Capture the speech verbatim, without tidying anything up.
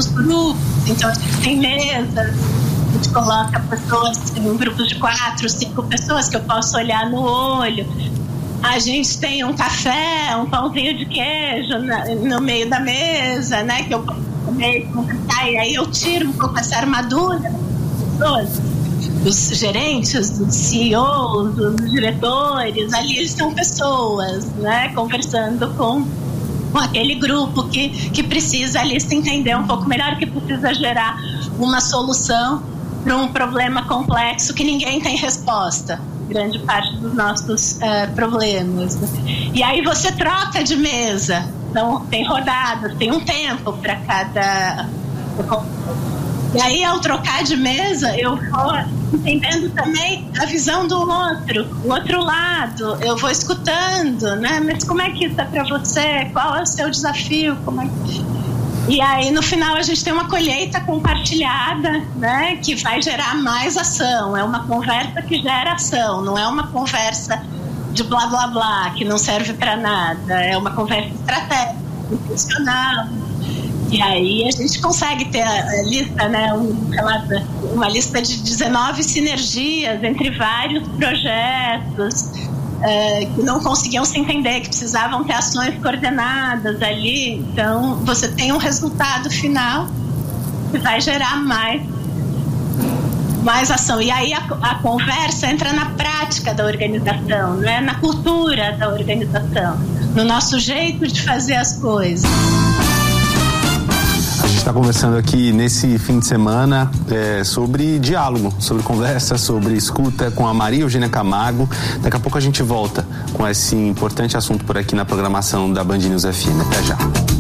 temos grupos, então a gente tem mesa, a gente coloca pessoas em um grupo de quatro, cinco pessoas que eu posso olhar no olho. A gente tem um café, um pãozinho de queijo na, no meio da mesa, né? Que eu posso comer, e aí eu tiro um pouco essa armadura das pessoas, dos gerentes, dos C E Os, dos diretores. Ali eles são pessoas, né? Conversando com, com aquele grupo que, que precisa ali se entender um pouco melhor, que precisa gerar uma solução para um problema complexo que ninguém tem resposta. Grande parte dos nossos uh, problemas. E aí você troca de mesa, então tem rodadas, tem um tempo para cada. E aí, ao trocar de mesa, eu vou entendendo também a visão do outro, o outro lado. Eu vou escutando, né? Mas como é que isso é para você? Qual é o seu desafio? Como é que... E aí, no final, a gente tem uma colheita compartilhada, né, que vai gerar mais ação. É uma conversa que gera ação, não é uma conversa de blá, blá, blá, que não serve para nada. É uma conversa estratégica, intencional. E aí, a gente consegue ter a lista, né, um, uma lista de dezenove sinergias entre vários projetos, É, que não conseguiam se entender, que precisavam ter ações coordenadas ali. Então, você tem um resultado final que vai gerar mais, mais ação. E aí a, a conversa entra na prática da organização, né? Na cultura da organização, no nosso jeito de fazer as coisas. A gente está conversando aqui nesse fim de semana é, sobre diálogo, sobre conversa, sobre escuta com a Maria Eugênia Camargo. Daqui a pouco a gente volta com esse importante assunto por aqui na programação da Band News F M. Até já.